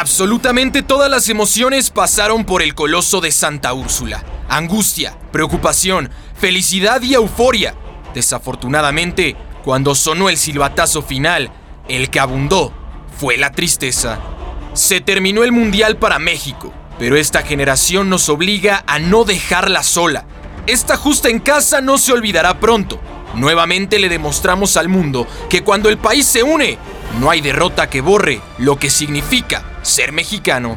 Absolutamente todas las emociones pasaron por el coloso de Santa Úrsula. Angustia, preocupación, felicidad y euforia. Desafortunadamente, cuando sonó el silbatazo final, el que abundó fue la tristeza. Se terminó el Mundial para México, pero esta generación nos obliga a no dejarla sola. Esta justa en casa no se olvidará pronto. Nuevamente le demostramos al mundo que cuando el país se une, no hay derrota que borre lo que significa ser mexicano.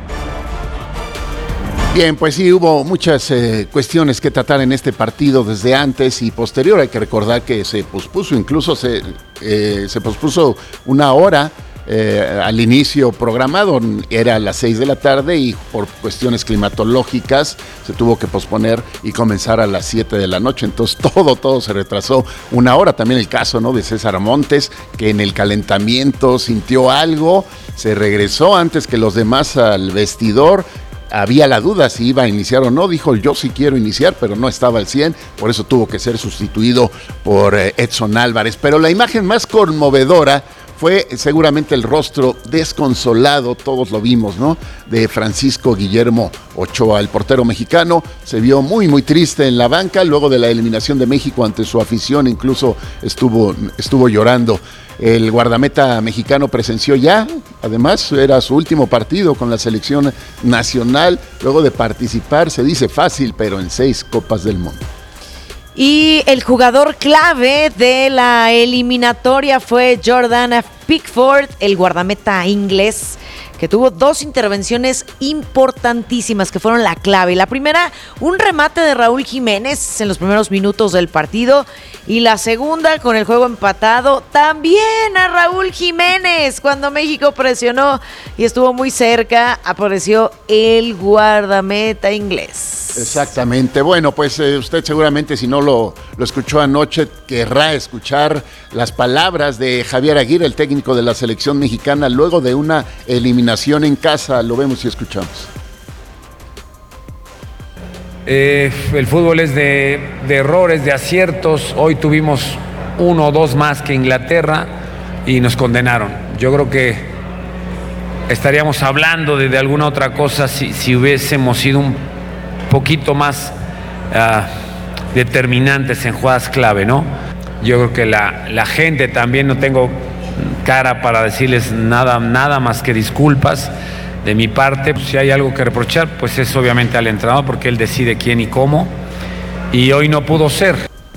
Bien, pues sí, hubo muchas cuestiones que tratar en este partido desde antes y posterior. Hay que recordar que se pospuso, incluso se pospuso una hora al inicio programado, era a las 6 de la tarde y por cuestiones climatológicas se tuvo que posponer y comenzar a las 7 de la noche, entonces todo se retrasó una hora. También el caso, ¿no?, de César Montes, que en el calentamiento sintió algo, se regresó antes que los demás al vestidor. Había la duda si iba a iniciar o no, dijo yo sí quiero iniciar, pero no estaba al 100, por eso tuvo que ser sustituido por Edson Álvarez. Pero la imagen más conmovedora fue seguramente el rostro desconsolado, todos lo vimos, ¿no?, de Francisco Guillermo Ochoa, el portero mexicano. Se vio muy triste en la banca, luego de la eliminación de México ante su afición, incluso estuvo llorando. El guardameta mexicano presenció ya, además era su último partido con la selección nacional, luego de participar, se dice fácil, pero en 6 Copas del Mundo. Y el jugador clave de la eliminatoria fue Jordan Pickford, el guardameta inglés, que tuvo 2 intervenciones importantísimas que fueron la clave. La primera, un remate de Raúl Jiménez en los primeros minutos del partido. Y la segunda, con el juego empatado, también a Raúl Jiménez. Cuando México presionó y estuvo muy cerca, apareció el guardameta inglés. Exactamente. Bueno, pues usted seguramente, si no lo escuchó anoche, querrá escuchar las palabras de Javier Aguirre, el técnico de la selección mexicana, luego de una eliminación en casa. Lo vemos y escuchamos. El fútbol es de errores, de aciertos. Hoy tuvimos 1 o 2 más que Inglaterra y nos condenaron. Yo creo que estaríamos hablando de alguna otra cosa si hubiésemos sido un poquito más determinantes en jugadas clave, ¿no? Yo creo que la gente también, no tengo cara para decirles nada más que disculpas de mi parte. Si hay algo que reprochar, pues es obviamente al entrenador, porque él decide quién y cómo, y hoy no pudo ser.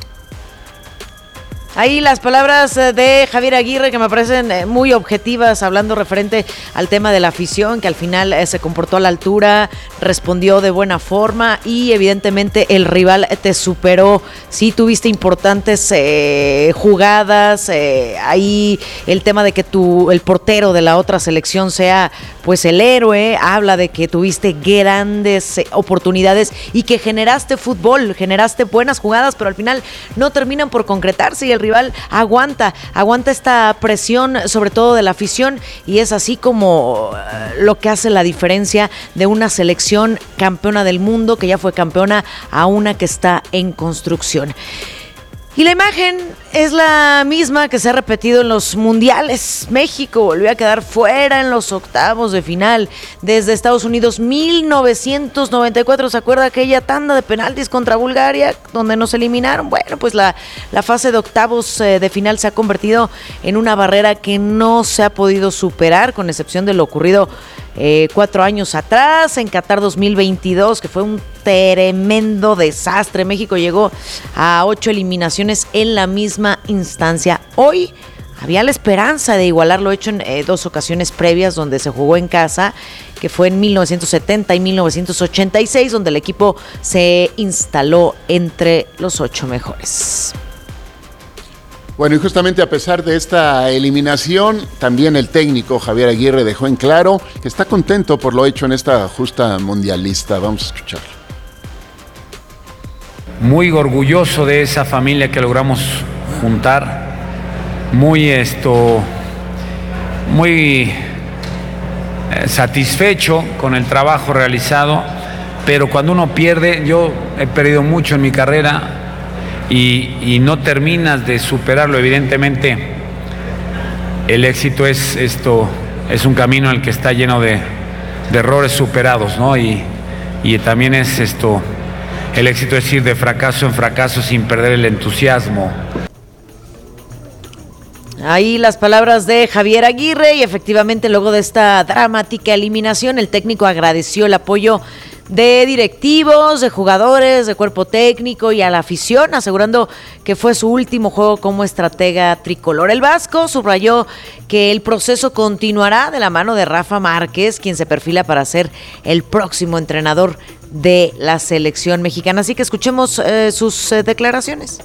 Ahí las palabras de Javier Aguirre, que me parecen muy objetivas, hablando referente al tema de la afición, que al final se comportó a la altura, respondió de buena forma y evidentemente el rival te superó. Sí tuviste importantes jugadas, ahí el tema de que el portero de la otra selección sea pues el héroe, habla de que tuviste grandes oportunidades y que generaste fútbol, generaste buenas jugadas, pero al final no terminan por concretarse y el rival aguanta esta presión, sobre todo de la afición, y es así como lo que hace la diferencia de una selección campeona del mundo, que ya fue campeona, a una que está en construcción. Y la imagen es la misma que se ha repetido en los mundiales. México volvió a quedar fuera en los octavos de final desde Estados Unidos 1994. ¿Se acuerda aquella tanda de penaltis contra Bulgaria donde nos eliminaron? Bueno, pues la fase de octavos de final se ha convertido en una barrera que no se ha podido superar, con excepción de lo ocurrido 4 años atrás en Qatar 2022, que fue un tremendo desastre. México llegó a 8 eliminaciones en la misma instancia. Hoy había la esperanza de igualar lo hecho en 2 ocasiones previas donde se jugó en casa, que fue en 1970 y 1986, donde el equipo se instaló entre los 8 mejores. Bueno, y justamente a pesar de esta eliminación, también el técnico Javier Aguirre dejó en claro que está contento por lo hecho en esta justa mundialista. Vamos a escucharlo. Muy orgulloso de esa familia que logramos juntar, muy satisfecho con el trabajo realizado, pero cuando uno pierde, yo he perdido mucho en mi carrera, y no terminas de superarlo. Evidentemente el éxito es un camino en el que está lleno de errores superados, ¿no? Y también es el éxito es ir de fracaso en fracaso sin perder el entusiasmo. Ahí las palabras de Javier Aguirre, y efectivamente luego de esta dramática eliminación, el técnico agradeció el apoyo de directivos, de jugadores, de cuerpo técnico y a la afición, asegurando que fue su último juego como estratega tricolor. El vasco subrayó que el proceso continuará de la mano de Rafa Márquez, quien se perfila para ser el próximo entrenador de la selección mexicana. Así que escuchemos sus declaraciones.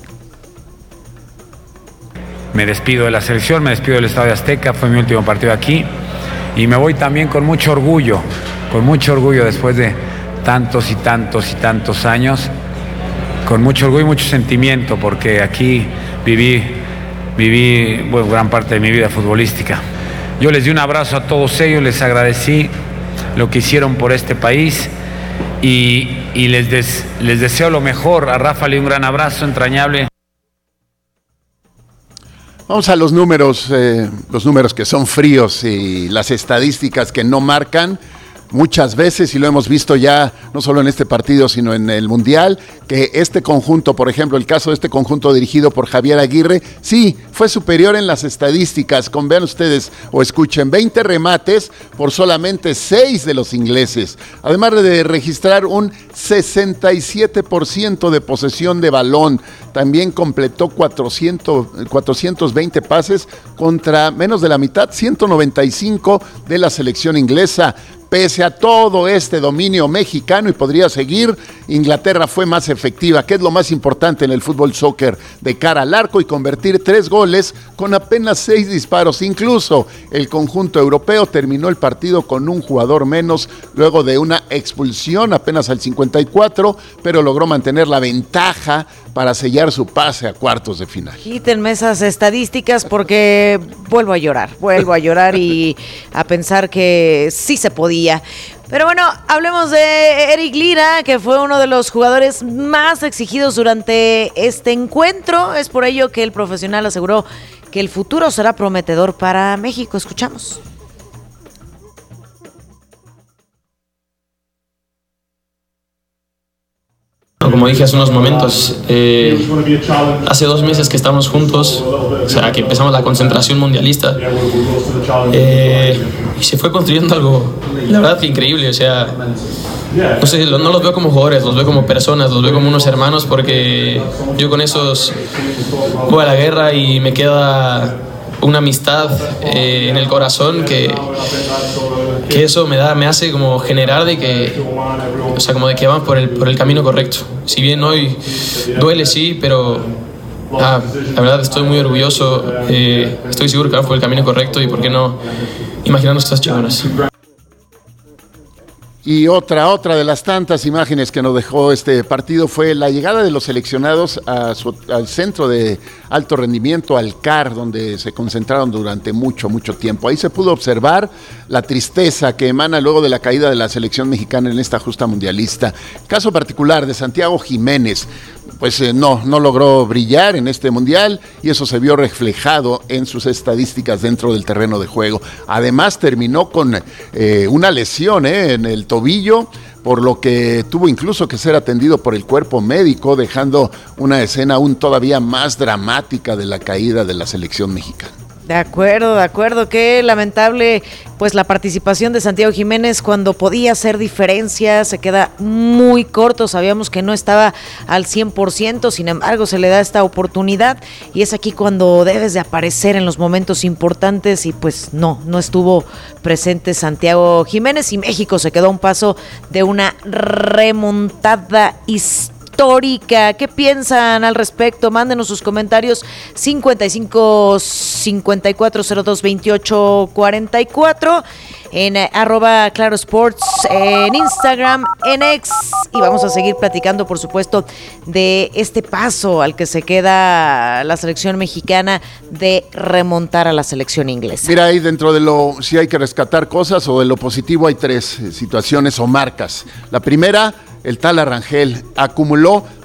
Me despido de la selección, me despido del Estadio Azteca, fue mi último partido aquí y me voy también con mucho orgullo después de tantos y tantos y tantos años, con mucho orgullo y mucho sentimiento, porque aquí viví gran parte de mi vida futbolística. Yo les di un abrazo a todos ellos, les agradecí lo que hicieron por este país y les deseo lo mejor. A Rafa le di un gran abrazo entrañable. Vamos a los números que son fríos y las estadísticas que no marcan. Muchas veces, y lo hemos visto ya no solo en este partido, sino en el Mundial, que este conjunto, por ejemplo, el caso de este conjunto dirigido por Javier Aguirre, sí, fue superior en las estadísticas, vean ustedes o escuchen, 20 remates por solamente 6 de los ingleses, además de registrar un 67% de posesión de balón. También completó 420 pases contra menos de la mitad, 195 de la selección inglesa. Pese a todo este dominio mexicano, y podría seguir, Inglaterra fue más efectiva, que es lo más importante en el fútbol soccer, de cara al arco y convertir 3 goles con apenas 6 disparos. Incluso el conjunto europeo terminó el partido con un jugador menos luego de una expulsión apenas al 54, pero logró mantener la ventaja para sellar su pase a cuartos de final. Quítenme esas estadísticas porque vuelvo a llorar y a pensar que sí se podía. Pero bueno, hablemos de Eric Lira, que fue uno de los jugadores más exigidos durante este encuentro. Es por ello que el profesional aseguró que el futuro será prometedor para México. Escuchamos. Como dije hace unos momentos, hace 2 meses que estamos juntos, o sea, que empezamos la concentración mundialista, y se fue construyendo algo, la verdad que increíble, o sea, no sé, no los veo como jugadores, los veo como personas, los veo como unos hermanos, porque yo con esos voy a la guerra y me queda una amistad en el corazón que eso me hace como generar de que, o sea, como de que vamos por el camino correcto. Si bien hoy duele, sí, pero la verdad estoy muy orgulloso, estoy seguro que vamos por el camino correcto y por qué no imaginarnos cosas chingonas. Y otra de las tantas imágenes que nos dejó este partido fue la llegada de los seleccionados al centro de alto rendimiento, al CAR, donde se concentraron durante mucho tiempo. Ahí se pudo observar la tristeza que emana luego de la caída de la selección mexicana en esta justa mundialista. Caso particular de Santiago Jiménez, pues no logró brillar en este mundial y eso se vio reflejado en sus estadísticas dentro del terreno de juego. Además terminó con una lesión en el tobillo, por lo que tuvo incluso que ser atendido por el cuerpo médico, dejando una escena aún todavía más dramática de la caída de la selección mexicana. De acuerdo, qué lamentable pues la participación de Santiago Jiménez cuando podía hacer diferencia, se queda muy corto, sabíamos que no estaba al 100%, sin embargo se le da esta oportunidad y es aquí cuando debes de aparecer en los momentos importantes y pues no estuvo presente Santiago Jiménez y México se quedó a un paso de una remontada histórica. ¿Qué piensan al respecto? Mándenos sus comentarios 55 54 02 28 44 en @Claro Sports, en Instagram, en X, y vamos a seguir platicando, por supuesto, de este paso al que se queda la selección mexicana de remontar a la selección inglesa. Mira, ahí dentro de si hay que rescatar cosas o de lo positivo hay 3 situaciones o marcas. La primera, el Tala Rangel acumuló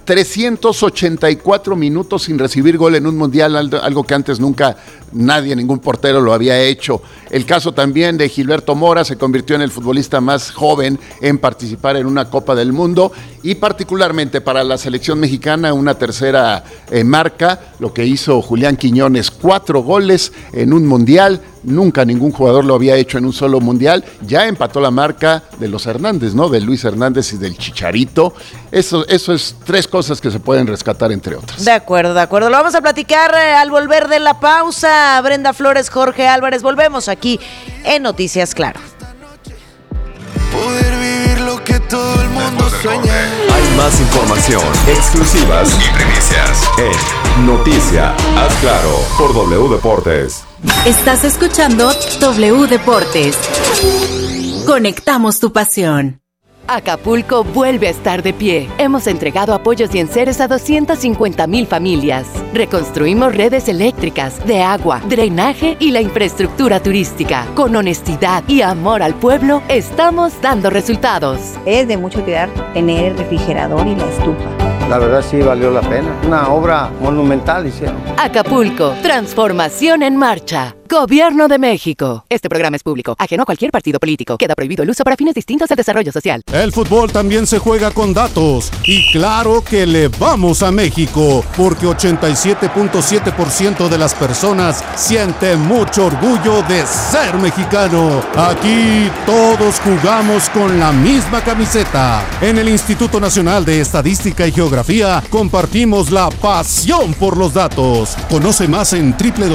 384 minutos sin recibir gol en un mundial, algo que antes nunca nadie, ningún portero lo había hecho. El caso también de Gilberto Mora, se convirtió en el futbolista más joven en participar en una Copa del Mundo, y particularmente para la selección mexicana una tercera marca, lo que hizo Julián Quiñones, 4 goles en un mundial. Nunca ningún jugador lo había hecho en un solo mundial. Ya empató la marca de los Hernández, ¿no? De Luis Hernández y del Chicharito. Eso es 3 cosas que se pueden rescatar, entre otras. De acuerdo. Lo vamos a platicar al volver de la pausa. Brenda Flores, Jorge Álvarez. Volvemos aquí en Noticias Claro. Poder vivir lo que todo el mundo sueña. Hay más información, exclusivas y primicias en Noticia Haz Claro por W Deportes. Estás escuchando W Deportes. Conectamos tu pasión. Acapulco vuelve a estar de pie. Hemos entregado apoyos y enseres a 250,000 familias. Reconstruimos redes eléctricas, de agua, drenaje y la infraestructura turística. Con honestidad y amor al pueblo, estamos dando resultados. Es de mucha utilidad tener el refrigerador y la estufa. La verdad sí valió la pena. Una obra monumental hicieron. Acapulco, transformación en marcha. Gobierno de México. Este programa es público, ajeno a cualquier partido político. Queda prohibido el uso para fines distintos al desarrollo social. El fútbol también se juega con datos. Y claro que le vamos a México, porque 87.7% de las personas sienten mucho orgullo de ser mexicano. Aquí todos jugamos con la misma camiseta. En el Instituto Nacional de Estadística y Geografía compartimos la pasión por los datos. Conoce más en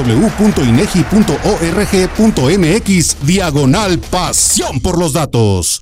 www.inegi.org.mx/pasión por los datos.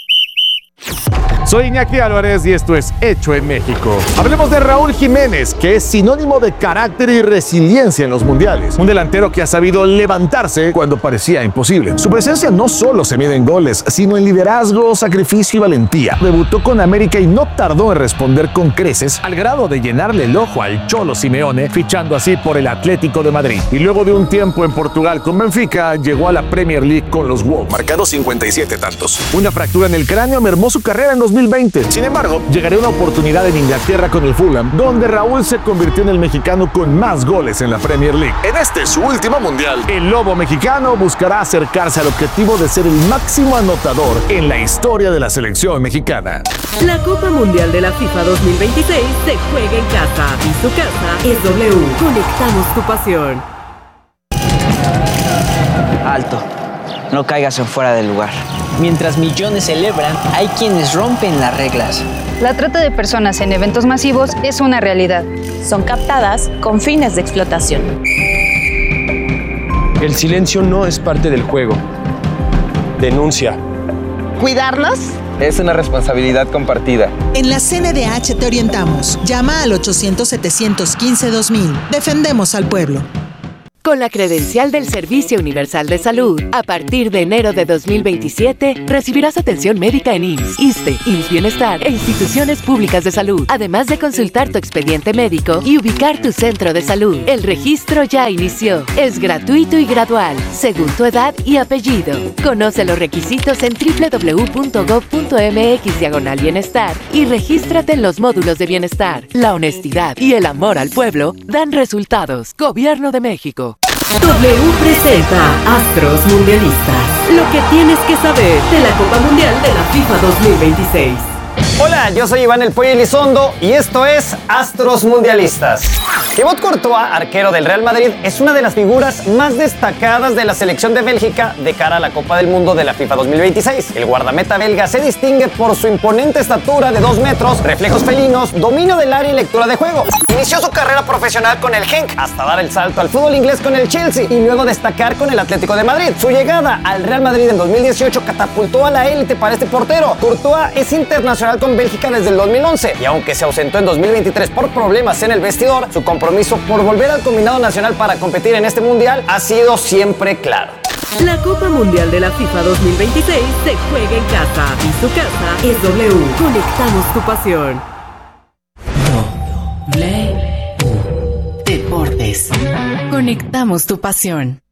Soy Iñaki Álvarez y esto es Hecho en México. Hablemos de Raúl Jiménez, que es sinónimo de carácter y resiliencia en los mundiales. Un delantero que ha sabido levantarse cuando parecía imposible. Su presencia no solo se mide en goles, sino en liderazgo, sacrificio y valentía. Debutó con América y no tardó en responder con creces, al grado de llenarle el ojo al Cholo Simeone, fichando así por el Atlético de Madrid. Y luego de un tiempo en Portugal con Benfica, llegó a la Premier League con los Wolves, marcando 57 tantos. Una fractura en el cráneo mermó su carrera en 2020. Sin embargo, llegaría una oportunidad en Inglaterra con el Fulham, donde Raúl se convirtió en el mexicano con más goles en la Premier League. En este su último mundial, el Lobo mexicano buscará acercarse al objetivo de ser el máximo anotador en la historia de la selección mexicana. La Copa Mundial de la FIFA 2026 se juega en casa y su casa es W. Conectamos tu pasión. Alto, no caigas en fuera del lugar. Mientras millones celebran, hay quienes rompen las reglas. La trata de personas en eventos masivos es una realidad. Son captadas con fines de explotación. El silencio no es parte del juego. Denuncia. ¿Cuidarnos? Es una responsabilidad compartida. En la CNDH te orientamos. Llama al 800-715-2000. Defendemos al pueblo. Con la credencial del Servicio Universal de Salud, a partir de enero de 2027, recibirás atención médica en IMSS, ISSSTE, IMSS Bienestar e instituciones públicas de salud, además de consultar tu expediente médico y ubicar tu centro de salud. El registro ya inició. Es gratuito y gradual, según tu edad y apellido. Conoce los requisitos en www.gov.mx/bienestar y regístrate en los módulos de bienestar. La honestidad y el amor al pueblo dan resultados. Gobierno de México. W presenta Astros Mundialistas. Lo que tienes que saber de la Copa Mundial de la FIFA 2026. Hola, yo soy Iván El Pollo Elizondo y esto es Astros Mundialistas. Thibaut Courtois, arquero del Real Madrid, es una de las figuras más destacadas de la selección de Bélgica de cara a la Copa del Mundo de la FIFA 2026. El guardameta belga se distingue por su imponente estatura de 2 metros, reflejos felinos, dominio del área y lectura de juego. Inició su carrera profesional con el Genk, hasta dar el salto al fútbol inglés con el Chelsea y luego destacar con el Atlético de Madrid. Su llegada al Real Madrid en 2018 catapultó a la élite para este portero. Courtois es internacional con Bélgica desde el 2011 y aunque se ausentó en 2023 por problemas en el vestidor, su compromiso por volver al combinado nacional para competir en este mundial ha sido siempre claro. La Copa Mundial de la FIFA 2026 se juega en casa y su casa es W. Conectamos tu pasión. W Deportes. Conectamos tu pasión.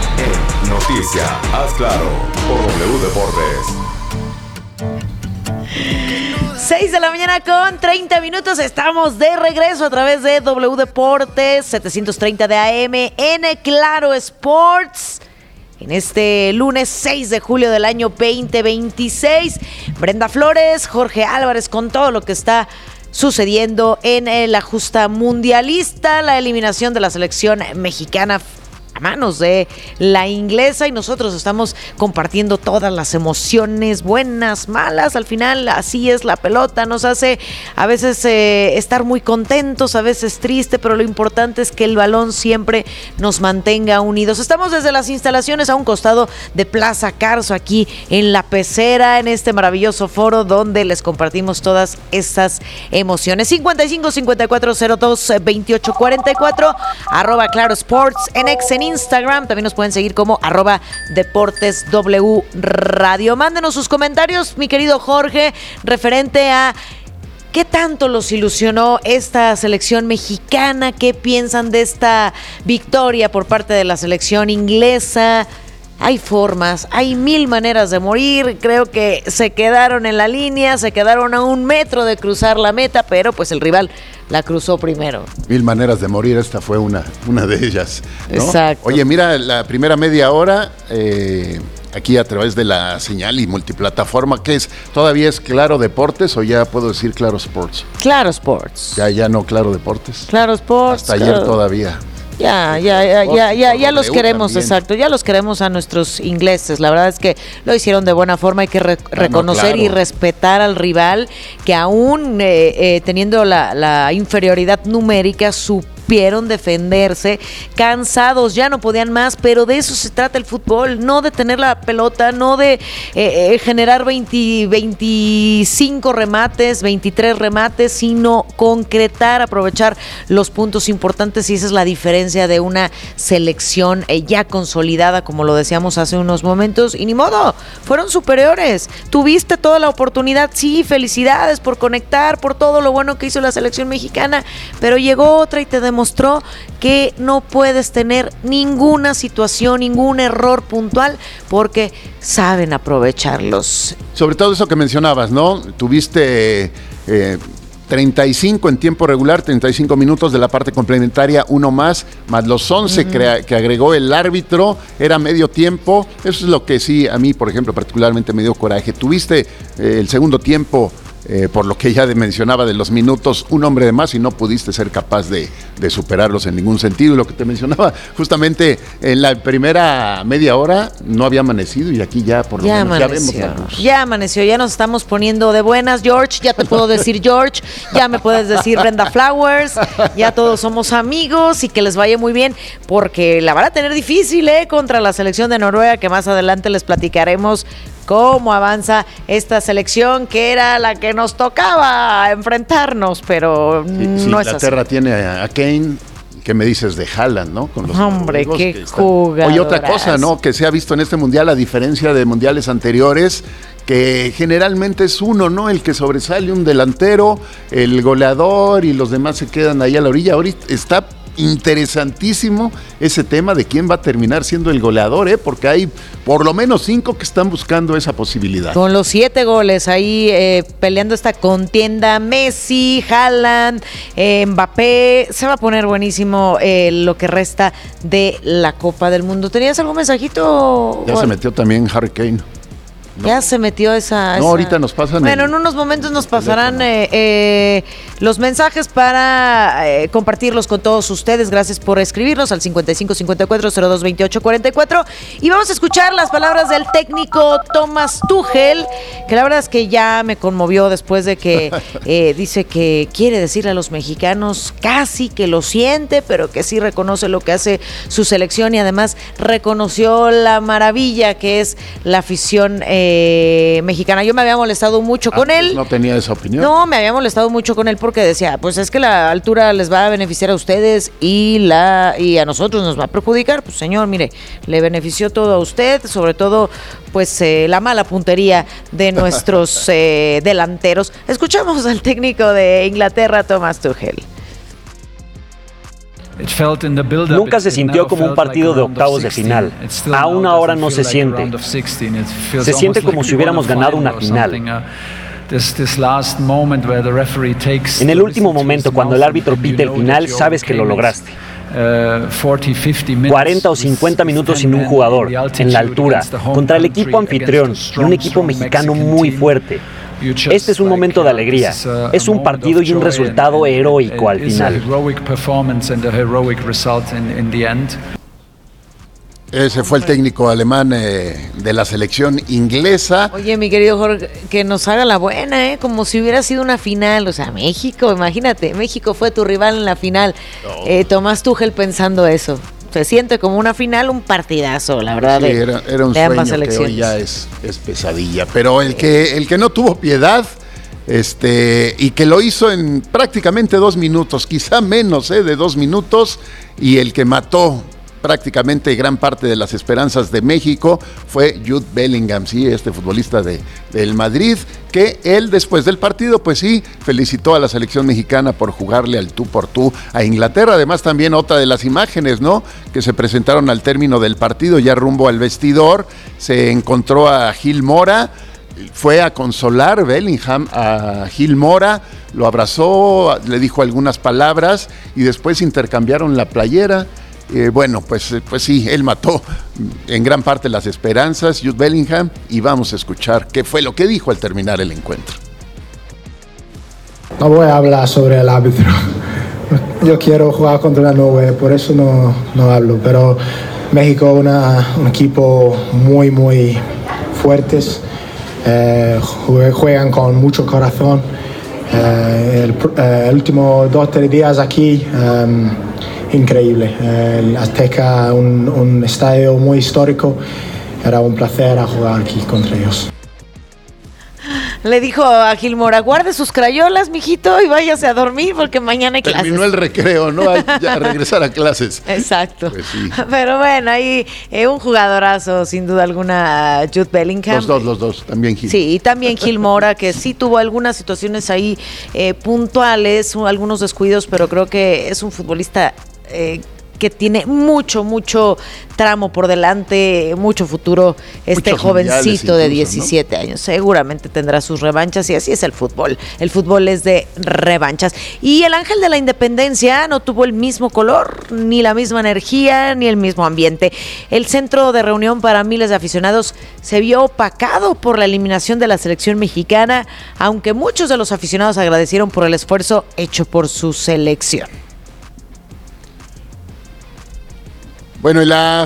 Noticia Haz Claro por W Deportes. 6 de la mañana con 30 minutos. Estamos de regreso a través de W Deportes 730 de AM en Claro Sports. En este lunes 6 de julio del año 2026. Brenda Flores, Jorge Álvarez con todo lo que está sucediendo en la justa mundialista, la eliminación de la selección mexicana a manos de la inglesa, y nosotros estamos compartiendo todas las emociones, buenas, malas. Al final así es la pelota, nos hace a veces estar muy contentos, a veces triste, pero lo importante es que el balón siempre nos mantenga unidos. Estamos desde las instalaciones a un costado de Plaza Carso, aquí en La Pecera, en este maravilloso foro donde les compartimos todas estas emociones. 55-5402-2844 @Claro Sports en X en Instagram. También nos pueden seguir como @DeportesW Radio. Mándenos sus comentarios, mi querido Jorge, referente a ¿qué tanto los ilusionó esta selección mexicana? ¿Qué piensan de esta victoria por parte de la selección inglesa? Hay formas, hay 1000 maneras de morir. Creo que se quedaron en la línea, se quedaron a 1 metro de cruzar la meta, pero pues el rival la cruzó primero. 1000 maneras de morir, esta fue una de ellas, ¿no? Exacto. Oye, mira, la primera media hora, aquí a través de la señal y multiplataforma, ¿qué es? ¿Todavía es Claro Deportes o ya puedo decir Claro Sports? Claro Sports. Ya no Claro Deportes. Claro Sports. Hasta ayer todavía. Ya los queremos, también. Exacto, ya los queremos a nuestros ingleses. La verdad es que lo hicieron de buena forma. Hay que reconocer y respetar al rival, que aún teniendo la inferioridad numérica, supieron defenderse, cansados, ya no podían más, pero de eso se trata el fútbol, no de tener la pelota, no de generar 25 remates, 23 remates, sino concretar, aprovechar los puntos importantes, y esa es la diferencia de una selección ya consolidada, como lo decíamos hace unos momentos, y ni modo, fueron superiores, tuviste toda la oportunidad, sí, felicidades por conectar, por todo lo bueno que hizo la selección mexicana, pero llegó otra y te demostró que no puedes tener ninguna situación, ningún error puntual, porque saben aprovecharlos. Sobre todo eso que mencionabas, ¿no? Tuviste 35 en tiempo regular, 35 minutos de la parte complementaria, uno más los 11 que agregó el árbitro, era medio tiempo. Eso es lo que sí, a mí, por ejemplo, particularmente me dio coraje. Tuviste el segundo tiempo, por lo que ya mencionaba de los minutos, un hombre de más y no pudiste ser capaz de superarlos en ningún sentido. Y lo que te mencionaba, justamente en la primera media hora no había amanecido, y aquí ya por lo menos ya vemos la luz. Ya amaneció, ya nos estamos poniendo de buenas, George, ya te puedo decir George, ya me puedes decir Brenda Flowers, ya todos somos amigos y que les vaya muy bien, porque la van a tener difícil contra la selección de Noruega, que más adelante les platicaremos cómo avanza esta selección, que era la que nos tocaba enfrentarnos, pero no es así. Inglaterra tiene a Kane. ¿Qué me dices de Haaland, no? Con los hombre, qué jugador. Oye, otra cosa, ¿no? Que se ha visto en este mundial, a diferencia de mundiales anteriores, que generalmente es uno, ¿no? El que sobresale, un delantero, el goleador, y los demás se quedan ahí a la orilla. Ahorita está interesantísimo ese tema de quién va a terminar siendo el goleador, porque hay por lo menos 5 que están buscando esa posibilidad. Con los 7 goles ahí peleando esta contienda, Messi, Haaland, Mbappé, se va a poner buenísimo lo que resta de la Copa del Mundo. ¿Tenías algún mensajito? Ya se metió también Harry Kane. No. Ya se metió esa... ahorita nos pasan... Bueno, en unos momentos nos pasarán los mensajes para compartirlos con todos ustedes. Gracias por escribirnos al 55-54-02-28-44. Y vamos a escuchar las palabras del técnico Thomas Tuchel, que la verdad es que ya me conmovió después de que dice que quiere decirle a los mexicanos casi que lo siente, pero que sí reconoce lo que hace su selección, y además reconoció la maravilla que es la afición mexicana. Yo me había molestado mucho con él. ¿No tenía esa opinión? No, me había molestado mucho con él porque decía, pues es que la altura les va a beneficiar a ustedes y a nosotros nos va a perjudicar. Pues señor, mire, le benefició todo a usted, sobre todo pues la mala puntería de nuestros delanteros. Escuchamos al técnico de Inglaterra, Thomas Tuchel. Nunca se sintió como un partido de octavos de final. Aún ahora no se siente. Se siente como si hubiéramos ganado una final. En el último momento, cuando el árbitro pite el final, sabes que lo lograste. 40 o 50 minutos sin un jugador, en la altura, contra el equipo anfitrión y un equipo mexicano muy fuerte. Este es un momento de alegría. Es un partido y un resultado heroico al final. Ese fue el técnico alemán de la selección inglesa. Oye, mi querido Jorge, que nos haga la buena, como si hubiera sido una final. O sea, México, imagínate, México fue tu rival en la final. Tomás Tuchel pensando eso. Se siente como una final, un partidazo, la verdad. Sí, era un sueño que hoy ya es pesadilla. Pero el que no tuvo piedad, y que lo hizo en prácticamente 2 minutos, quizá menos de 2 minutos, y el que mató prácticamente gran parte de las esperanzas de México fue Jude Bellingham, sí, este futbolista del Madrid, que él después del partido, pues sí, felicitó a la selección mexicana por jugarle al tú por tú a Inglaterra. Además, también otra de las imágenes, ¿no?, que se presentaron al término del partido, ya rumbo al vestidor, se encontró a Gil Mora. Fue a consolar Bellingham a Gil Mora, lo abrazó, le dijo algunas palabras y después intercambiaron la playera. Bueno, pues sí, él mató en gran parte las esperanzas, Jude Bellingham, y vamos a escuchar qué fue lo que dijo al terminar el encuentro. No voy a hablar sobre el árbitro. Yo quiero jugar contra la Norway, por eso no hablo. Pero México es un equipo muy, muy fuertes. Juegan con mucho corazón. El último 2-3 días aquí, increíble. El Azteca, un estadio muy histórico. Era un placer jugar aquí contra ellos. Le dijo a Gil Mora, guarde sus crayolas, mijito, y váyase a dormir porque mañana hay clases. Terminó el recreo, ¿no? Hay ya regresar a clases. Exacto. Pues sí. Pero bueno, ahí un jugadorazo, sin duda alguna, Jude Bellingham. Los dos, también Gil. Sí, y también Gil Mora, que sí tuvo algunas situaciones ahí puntuales, algunos descuidos, pero creo que es un futbolista que tiene mucho tramo por delante, mucho futuro, este jovencito de 17 años. Seguramente tendrá sus revanchas y así es el fútbol. El fútbol es de revanchas. Y el Ángel de la Independencia no tuvo el mismo color, ni la misma energía, ni el mismo ambiente. El centro de reunión para miles de aficionados se vio opacado por la eliminación de la selección mexicana, aunque muchos de los aficionados agradecieron por el esfuerzo hecho por su selección. Bueno, y la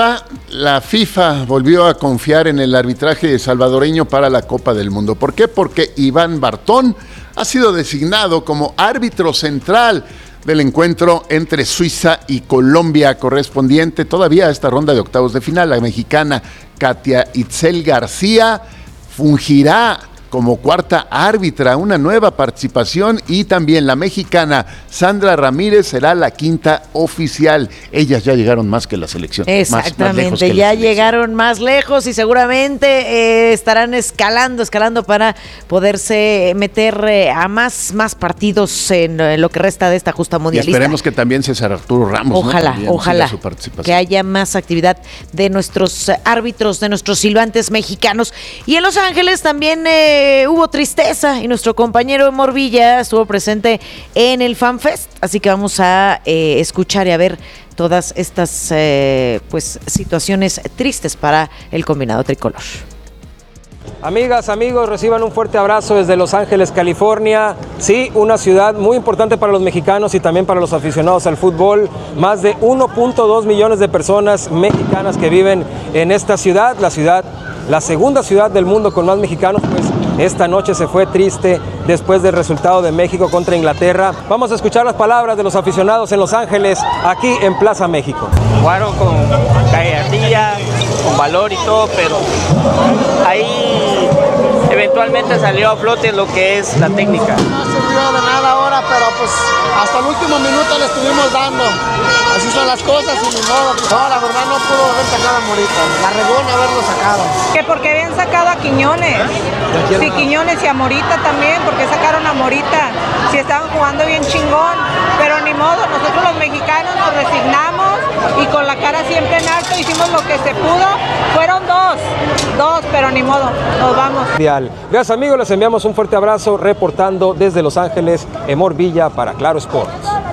FIFA volvió a confiar en el arbitraje salvadoreño para la Copa del Mundo. ¿Por qué? Porque Iván Bartón ha sido designado como árbitro central del encuentro entre Suiza y Colombia, correspondiente todavía a esta ronda de octavos de final. La mexicana Katia Itzel García fungirá como cuarta árbitra, una nueva participación, y también la mexicana Sandra Ramírez será la quinta oficial. Ellas ya llegaron más que la selección. Exactamente, más lejos ya llegaron más lejos y seguramente estarán escalando para poderse meter a más partidos en lo que resta de esta justa mundialista. Y esperemos que también César Arturo Ramos, ojalá su participación, que haya más actividad de nuestros árbitros, de nuestros silbantes mexicanos. Y en Los Ángeles también hubo tristeza y nuestro compañero Morvilla estuvo presente en el FanFest, así que vamos a escuchar y a ver todas estas situaciones tristes para el combinado tricolor. Amigas, amigos, reciban un fuerte abrazo desde Los Ángeles, California. Sí, una ciudad muy importante para los mexicanos y también para los aficionados al fútbol. Más de 1.2 millones de personas mexicanas que viven en esta ciudad, la segunda ciudad del mundo con más mexicanos. Pues esta noche se fue triste después del resultado de México contra Inglaterra. Vamos a escuchar las palabras de los aficionados en Los Ángeles, aquí en Plaza México. Jugaron con gallardía, con valor y todo, pero ahí eventualmente salió a flote lo que es la técnica. No sirvió de nada ahora, pero pues hasta el último minuto le estuvimos dando. Así son las cosas y ni modo. No, la verdad no pudo haber sacado a Morita. La regó en haberlo sacado. Que porque habían sacado a Quiñones. Sí, Quiñones y a Morita también, porque sacaron a Morita. Si estaban jugando bien chingón. Pero ni modo, nosotros los mexicanos nos resignamos y con la cara siempre en alto hicimos lo que se pudo. Fueron dos. 2, pero ni modo, nos vamos. Gracias amigos, les enviamos un fuerte abrazo reportando desde Los Ángeles, Emor Villa para Claro Sports.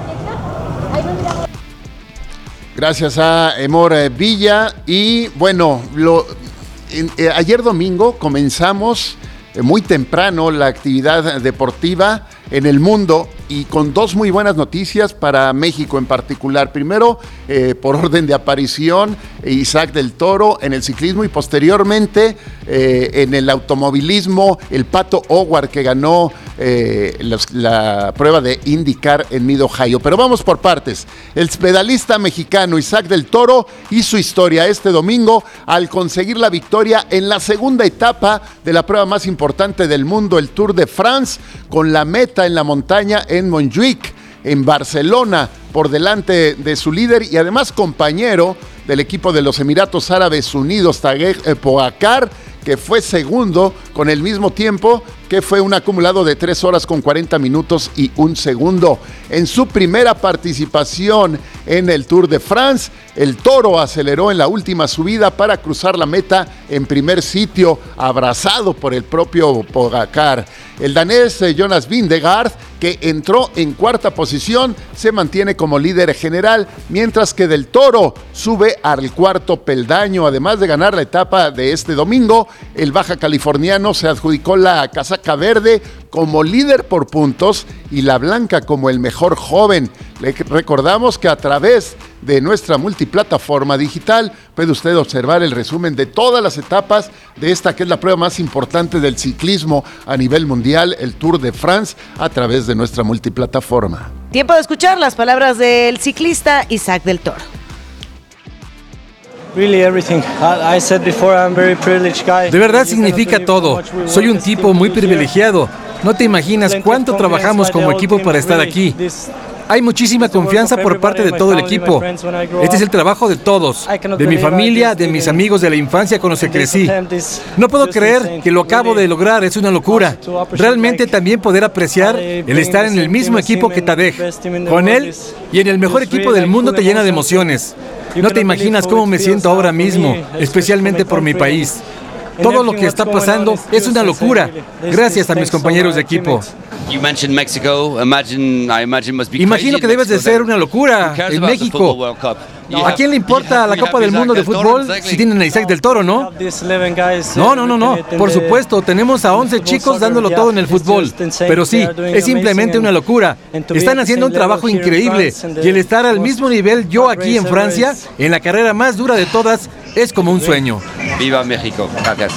Gracias a Emor Villa. Y bueno, ayer domingo comenzamos muy temprano la actividad deportiva en el mundo y con dos muy buenas noticias para México en particular. Primero, por orden de aparición, Isaac del Toro en el ciclismo y posteriormente en el automovilismo, el Pato O'Ward que ganó la prueba de IndyCar en Mid Ohio. Pero vamos por partes. El pedalista mexicano Isaac del Toro hizo historia este domingo al conseguir la victoria en la segunda etapa de la prueba más importante del mundo, el Tour de France, con la meta en la montaña en Montjuic, en Barcelona, por delante de su líder y además compañero del equipo de los Emiratos Árabes Unidos, Tadej Pogacar, que fue segundo con el mismo tiempo, que fue un acumulado de 3 horas con 40 minutos y 1 segundo. En su primera participación en el Tour de France, el Toro aceleró en la última subida para cruzar la meta en primer sitio, abrazado por el propio Pogacar. El danés Jonas Vingegaard, que entró en cuarta posición, se mantiene como líder general, mientras que del Toro sube al cuarto peldaño. Además de ganar la etapa de este domingo, el baja californiano se adjudicó la casaca verde como líder por puntos y la blanca como el mejor joven. Le recordamos que a través de nuestra multiplataforma digital puede usted observar el resumen de todas las etapas de esta que es la prueba más importante del ciclismo a nivel mundial, el Tour de France, a través de nuestra multiplataforma. Tiempo de escuchar las palabras del ciclista Isaac del Toro. De verdad significa todo. Soy un tipo muy privilegiado. No te imaginas cuánto trabajamos como equipo para estar aquí. Hay muchísima confianza por parte de todo el equipo. Este es el trabajo de todos, de mi familia, de mis amigos de la infancia con los que crecí. No puedo creer que lo acabo de lograr, es una locura. Realmente también poder apreciar el estar en el mismo equipo que Tadej. Con él y en el mejor equipo del mundo te llena de emociones. No te imaginas cómo me siento ahora mismo, especialmente por mi país. Todo lo que está pasando es una locura, gracias a mis compañeros de equipo. Imagino que debes de ser una locura en México. ¿A quién le importa la Copa del Mundo de fútbol si tienen a Isaac del Toro, no? No. Por supuesto, tenemos a 11 chicos dándolo todo en el fútbol. Pero sí, es simplemente una locura. Están haciendo un trabajo increíble. Y el estar al mismo nivel yo aquí en Francia, en la carrera más dura de todas, es como un sueño. ¡Viva México! Gracias.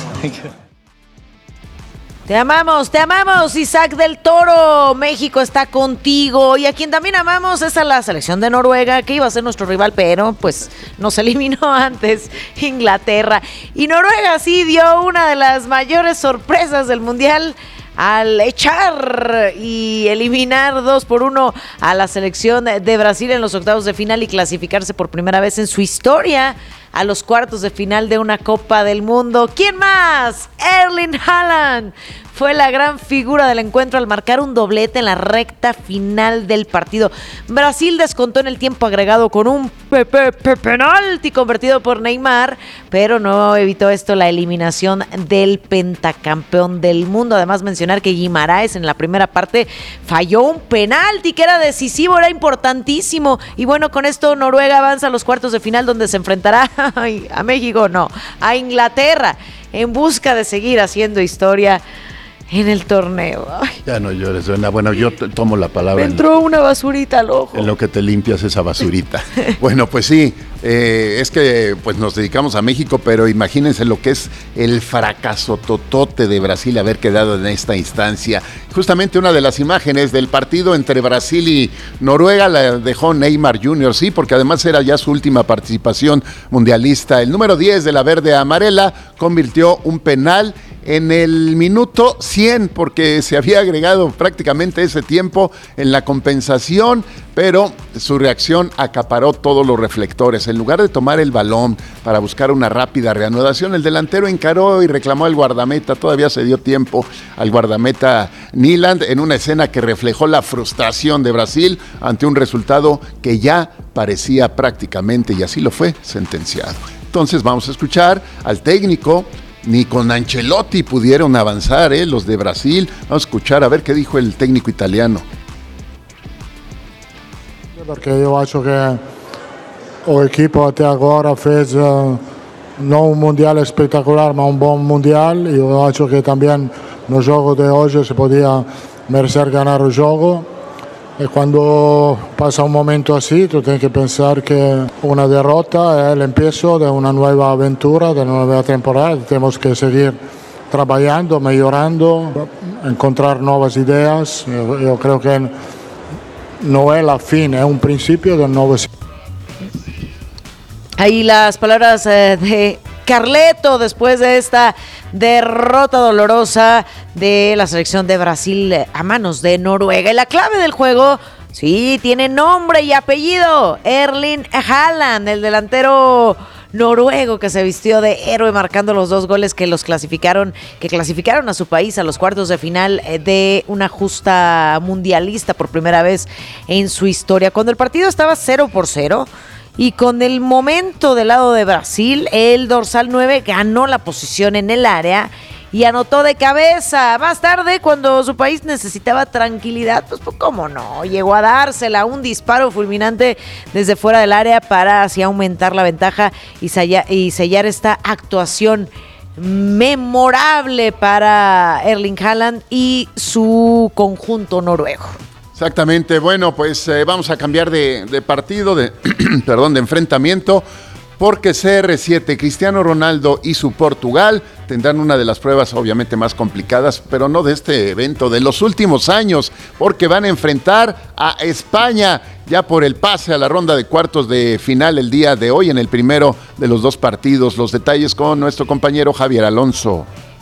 Te amamos, Isaac del Toro. México está contigo. Y a quien también amamos es a la selección de Noruega, que iba a ser nuestro rival, pero pues nos eliminó antes Inglaterra. Y Noruega sí dio una de las mayores sorpresas del Mundial al echar y eliminar 2-1 a la selección de Brasil en los octavos de final y clasificarse por primera vez en su historia a los cuartos de final de una Copa del Mundo. ¿Quién más? Erling Haaland fue la gran figura del encuentro al marcar un doblete en la recta final del partido. Brasil descontó en el tiempo agregado con un penalti convertido por Neymar, pero no evitó esto la eliminación del pentacampeón del mundo. Además, mencionar que Guimaraes en la primera parte falló un penalti que era decisivo, era importantísimo. Y bueno, con esto Noruega avanza a los cuartos de final, donde se enfrentará a México, no, a Inglaterra, en busca de seguir haciendo historia en el torneo. Ay. Ya no llores, Brenda. Bueno, yo tomo la palabra. Me entró una basurita al ojo. En lo que te limpias esa basurita. Bueno, pues sí, es que pues nos dedicamos a México, pero imagínense lo que es el fracaso totote de Brasil haber quedado en esta instancia. Justamente una de las imágenes del partido entre Brasil y Noruega la dejó Neymar Jr., sí, porque además era ya su última participación mundialista. El número 10 de la verde amarela convirtió un penal en el minuto 100, porque se había agregado prácticamente ese tiempo en la compensación, pero su reacción acaparó todos los reflectores. En lugar de tomar el balón para buscar una rápida reanudación, el delantero encaró y reclamó al guardameta. Todavía se dio tiempo al guardameta Nyland en una escena que reflejó la frustración de Brasil ante un resultado que ya parecía prácticamente, y así lo fue, sentenciado. Entonces vamos a escuchar al técnico ni con Ancelotti pudieron avanzar, los de Brasil. Vamos a escuchar a ver qué dijo el técnico italiano. Perché io acho che l'equipo até agora fez non un mondiale spettacolare, ma un buon mondiale. Io acho che também no jogo de hoje se podia merecer ganhar o jogo. E quando passa un momento así, tu tienes que pensar que una derrota es el empiezo de una nueva aventura, de una nueva temporada. Tenemos que seguir trabajando, mejorando, encontrar nuevas ideas. Yo creo que no es la fin, es un principio de un nuevo ciclo. Ahí las palabras de Carleto después de esta derrota dolorosa de la selección de Brasil a manos de Noruega. Y la clave del juego, sí, tiene nombre y apellido: Erling Haaland, el delantero noruego que se vistió de héroe marcando los 2 goles que clasificaron a su país a los cuartos de final de una justa mundialista por primera vez en su historia. Cuando el partido estaba 0-0 y con el momento del lado de Brasil, el dorsal 9 ganó la posición en el área y anotó de cabeza. Más tarde, cuando su país necesitaba tranquilidad, pues cómo no, llegó a dársela, un disparo fulminante desde fuera del área para así aumentar la ventaja y sellar esta actuación memorable para Erling Haaland y su conjunto noruego. Exactamente, bueno, pues vamos a cambiar de partido, de enfrentamiento, porque CR7, Cristiano Ronaldo y su Portugal tendrán una de las pruebas obviamente más complicadas, pero no de este evento, de los últimos años, porque van a enfrentar a España ya por el pase a la ronda de cuartos de final el día de hoy en el primero de los 2 partidos. Los detalles con nuestro compañero Javier Alonso.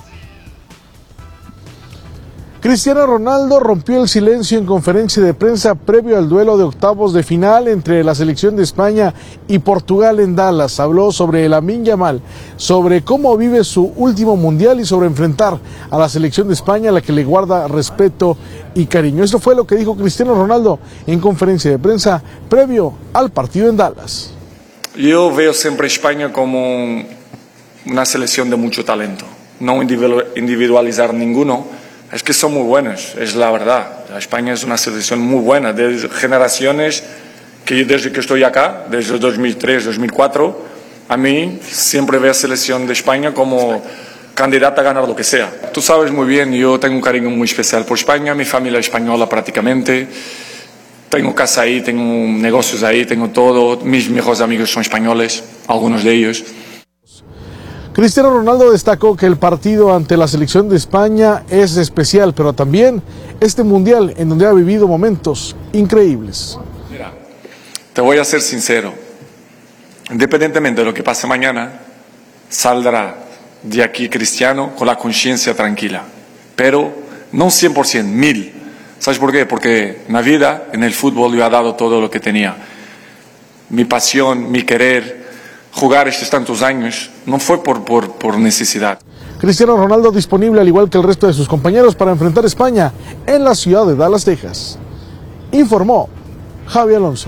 Cristiano Ronaldo rompió el silencio en conferencia de prensa previo al duelo de octavos de final entre la selección de España y Portugal en Dallas. Habló sobre Lamine Yamal, sobre cómo vive su último mundial y sobre enfrentar a la selección de España, a la que le guarda respeto y cariño. Esto fue lo que dijo Cristiano Ronaldo en conferencia de prensa previo al partido en Dallas. Yo veo siempre a España como una selección de mucho talento, no individualizar ninguno. Es que son muy buenos, es la verdad. España es una selección muy buena, de generaciones que yo desde que estoy acá, desde 2003, 2004, a mí siempre veo a la selección de España como candidata a ganar lo que sea. Tú sabes muy bien, yo tengo un cariño muy especial por España, mi familia es española prácticamente, tengo casa ahí, tengo negocios ahí, tengo todo, mis mejores amigos son españoles, algunos de ellos. Cristiano Ronaldo destacó que el partido ante la selección de España es especial, pero también este mundial en donde ha vivido momentos increíbles. Mira, te voy a ser sincero, independientemente de lo que pase mañana, saldrá de aquí Cristiano con la conciencia tranquila, pero no 100%, 1000%. ¿Sabes por qué? Porque en la vida, en el fútbol, yo he dado todo lo que tenía. Mi pasión, mi querer, jugar estos tantos años, no fue por necesidad. Cristiano Ronaldo disponible al igual que el resto de sus compañeros para enfrentar a España en la ciudad de Dallas, Texas. Informó Javi Alonso.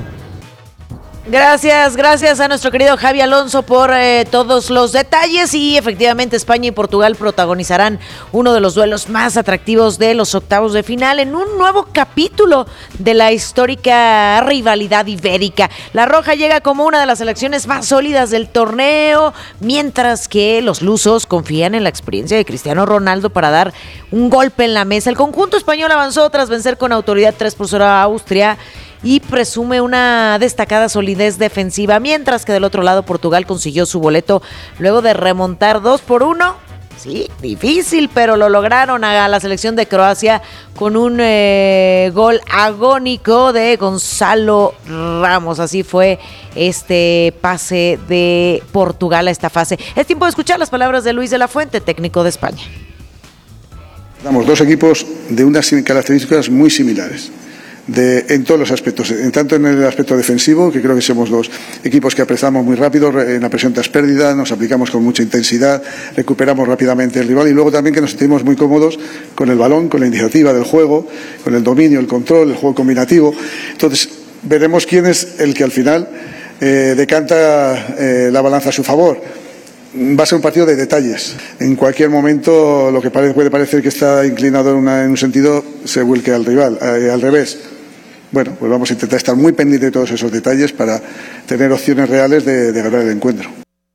Gracias a nuestro querido Javi Alonso por todos los detalles. Y efectivamente España y Portugal protagonizarán uno de los duelos más atractivos de los octavos de final en un nuevo capítulo de la histórica rivalidad ibérica. La Roja llega como una de las selecciones más sólidas del torneo, mientras que los lusos confían en la experiencia de Cristiano Ronaldo para dar un golpe en la mesa. El conjunto español avanzó tras vencer con autoridad 3-0 a Austria y presume una destacada solidez defensiva, mientras que del otro lado Portugal consiguió su boleto luego de remontar 2-1. Sí, difícil, pero lo lograron a la selección de Croacia con un gol agónico de Gonzalo Ramos. Así fue este pase de Portugal a esta fase. Es tiempo de escuchar las palabras de Luis de la Fuente, técnico de España. Damos 2 equipos de unas características muy similares. En todos los aspectos, tanto en el aspecto defensivo, que creo que somos 2 equipos que apresamos muy rápido, en la presión tras pérdida, nos aplicamos con mucha intensidad, recuperamos rápidamente el rival, y luego también que nos sentimos muy cómodos con el balón, con la iniciativa del juego, con el dominio, el control, el juego combinativo. Entonces veremos quién es el que al final decanta la balanza a su favor. Va a ser un partido de detalles. En cualquier momento lo que puede parecer que está inclinado en un sentido se vuelque al rival, al revés. Bueno, pues vamos a intentar estar muy pendientes de todos esos detalles para tener opciones reales de ganar el encuentro.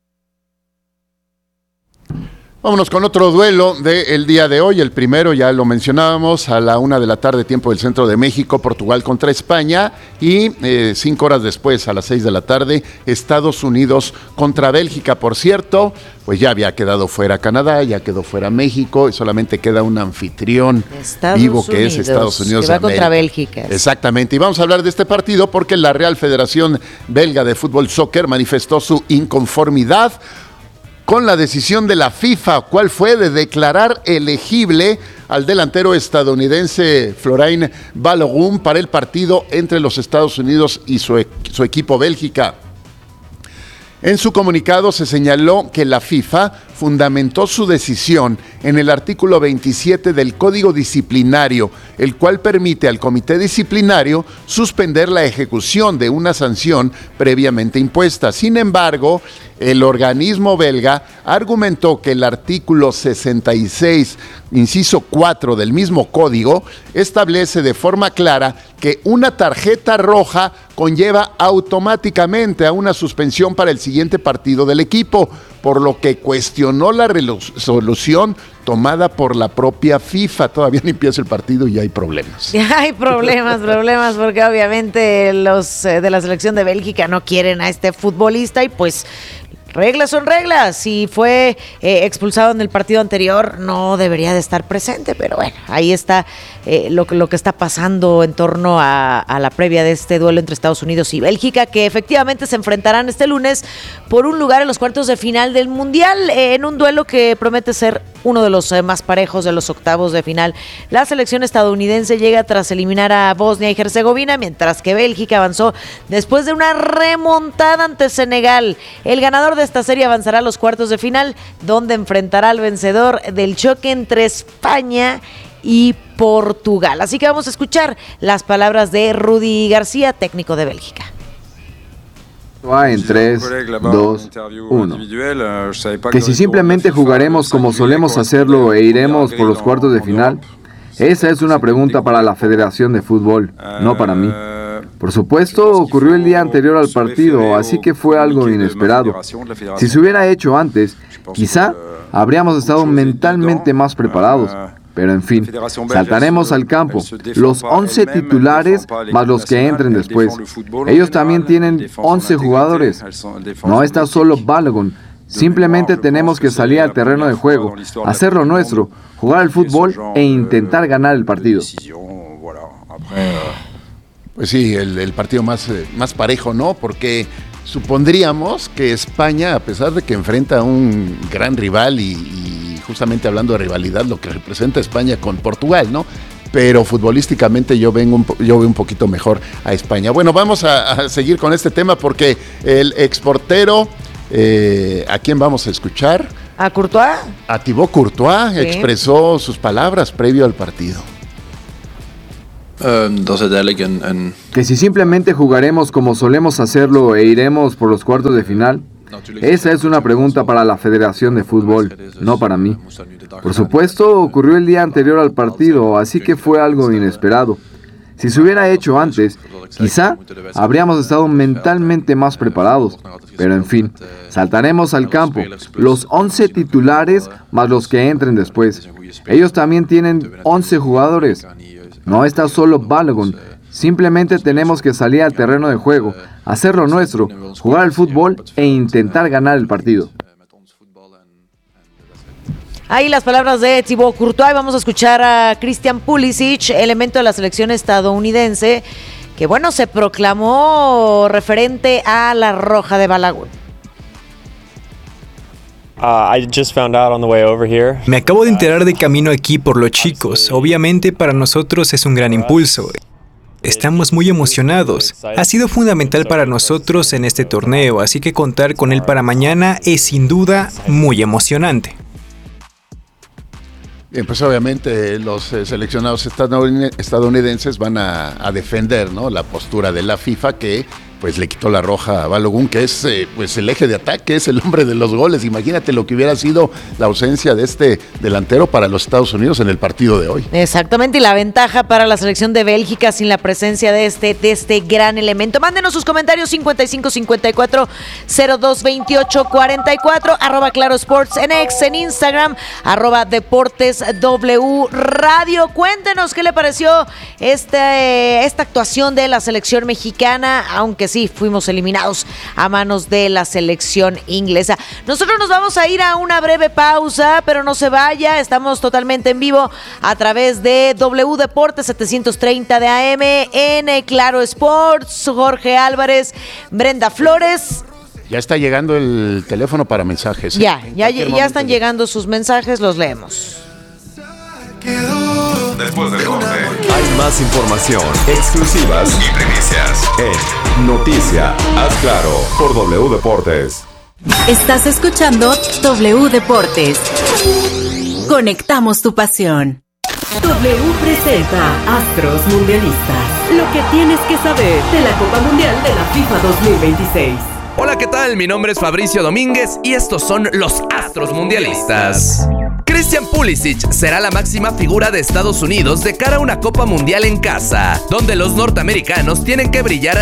Vámonos con otro duelo del día de hoy. El primero, ya lo mencionábamos, a la 1 de la tarde, tiempo del centro de México, Portugal contra España. Y 5 horas después, a las 6 de la tarde, Estados Unidos contra Bélgica. Por cierto, pues ya había quedado fuera Canadá, ya quedó fuera México, y solamente queda un anfitrión vivo que es Estados Unidos. Que va contra Bélgica. Exactamente. Y vamos a hablar de este partido porque la Real Federación Belga de Fútbol Soccer manifestó su inconformidad con la decisión de la FIFA, ¿cuál fue? De declarar elegible al delantero estadounidense Florent Balogun para el partido entre los Estados Unidos y su equipo Bélgica. En su comunicado se señaló que la FIFA fundamentó su decisión en el artículo 27 del Código Disciplinario, el cual permite al comité disciplinario suspender la ejecución de una sanción previamente impuesta. Sin embargo, el organismo belga argumentó que el artículo 66, inciso 4 del mismo código, establece de forma clara que una tarjeta roja conlleva automáticamente a una suspensión para el siguiente partido del equipo, por lo que cuestionó la resolución tomada por la propia FIFA. Todavía no empieza el partido y ya hay problemas. Ya hay problemas, porque obviamente los de la selección de Bélgica no quieren a este futbolista y pues reglas son reglas. Si fue expulsado en el partido anterior, no debería de estar presente, pero bueno, ahí está lo que está pasando en torno a la previa de este duelo entre Estados Unidos y Bélgica, que efectivamente se enfrentarán este lunes por un lugar en los cuartos de final del Mundial, en un duelo que promete ser uno de los más parejos de los octavos de final. La selección estadounidense llega tras eliminar a Bosnia y Herzegovina, mientras que Bélgica avanzó después de una remontada ante Senegal. El ganador de esta serie avanzará a los cuartos de final, donde enfrentará al vencedor del choque entre España y Portugal. Así que vamos a escuchar las palabras de Rudy García, técnico de Bélgica. En 3, 2, 1. Que si simplemente jugaremos como solemos hacerlo e iremos por los cuartos de final, esa es una pregunta para la Federación de Fútbol, no para mí. Por supuesto, ocurrió el día anterior al partido, así que fue algo inesperado. Si se hubiera hecho antes, quizá habríamos estado mentalmente más preparados. Pero en fin, saltaremos al campo. Los 11 titulares más los que entren después. Ellos también tienen 11 jugadores. No está solo Balogun. Simplemente tenemos que salir al terreno de juego, hacer lo nuestro, jugar al fútbol e intentar ganar el partido. Pues sí, el partido más parejo, ¿no? Porque supondríamos que España, a pesar de que enfrenta a un gran rival y justamente hablando de rivalidad, lo que representa España con Portugal, ¿no? Pero futbolísticamente yo veo un poquito mejor a España. Bueno, vamos a seguir con este tema porque el exportero, ¿a quién vamos a escuchar? ¿A Courtois? A Thibaut Courtois, sí. Expresó sus palabras previo al partido. Que si simplemente jugaremos como solemos hacerlo e iremos por los cuartos de final, esa es una pregunta para la Federación de Fútbol, no para mí. Por supuesto, ocurrió el día anterior al partido, así que fue algo inesperado. Si se hubiera hecho antes, quizá habríamos estado mentalmente más preparados. Pero en fin, saltaremos al campo. Los 11 titulares más los que entren después. Ellos también tienen 11 jugadores. No está solo Balogun. Simplemente tenemos que salir al terreno de juego, hacer lo nuestro, jugar al fútbol e intentar ganar el partido. Ahí las palabras de Thibaut Courtois. Vamos a escuchar a Christian Pulisic, elemento de la selección estadounidense, que bueno, se proclamó referente a la roja de Balogun. Me acabo de enterar de camino aquí por los chicos. Obviamente para nosotros es un gran impulso. Estamos muy emocionados. Ha sido fundamental para nosotros en este torneo, así que contar con él para mañana es sin duda muy emocionante. Bien, pues obviamente los seleccionados estadounidenses van a defender, ¿no?, la postura de la FIFA, que pues le quitó la roja a Balogun, que es pues el eje de ataque, es el hombre de los goles. Imagínate lo que hubiera sido la ausencia de este delantero para los Estados Unidos en el partido de hoy. Exactamente, y la ventaja para la selección de Bélgica sin la presencia de este gran elemento. Mándenos sus comentarios 5554-022844, @Claro Sports en X, en Instagram, @Deportes W Radio. Cuéntenos qué le pareció esta actuación de la selección mexicana, aunque sí, fuimos eliminados a manos de la selección inglesa. Nosotros nos vamos a ir a una breve pausa, pero no se vaya, estamos totalmente en vivo a través de W Deportes 730 de AM en Claro Sports. Jorge Álvarez, Brenda Flores. Ya está llegando el teléfono para mensajes. Ya están llegando sus mensajes, los leemos. Después del corte, hay más información, exclusivas y primicias en Noticia Haz Claro por W Deportes. Estás escuchando W Deportes. Conectamos tu pasión. W presenta Astros Mundialistas. Lo que tienes que saber de la Copa Mundial de la FIFA 2026. Hola, ¿qué tal? Mi nombre es Fabricio Domínguez y estos son los Astros Mundialistas. Christian Pulisic será la máxima figura de Estados Unidos de cara a una Copa Mundial en casa, donde los norteamericanos tienen que brillar